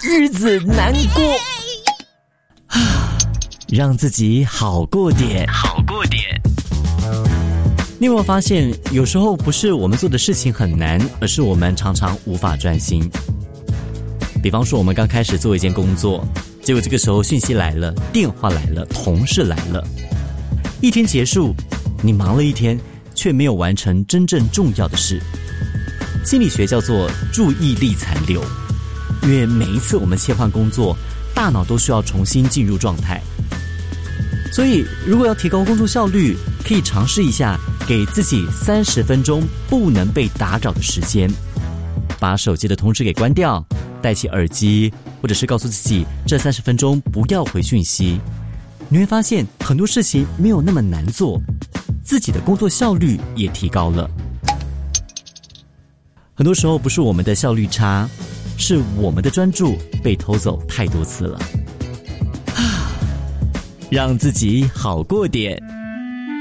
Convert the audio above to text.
日子难过。让自己好过点，好过点。你有没有发现，有时候不是我们做的事情很难，而是我们常常无法专心。比方说，我们刚开始做一件工作，结果这个时候讯息来了，电话来了，同事来了，一天结束，你忙了一天，却没有完成真正重要的事。心理学叫做注意力残留，因为每一次我们切换工作，大脑都需要重新进入状态。所以如果要提高工作效率，可以尝试一下给自己30分钟不能被打扰的时间，把手机的通知给关掉，戴起耳机，或者是告诉自己这30分钟不要回讯息。你会发现很多事情没有那么难做，自己的工作效率也提高了。很多时候不是我们的效率差，是我们的专注被偷走太多次了。让自己好过点。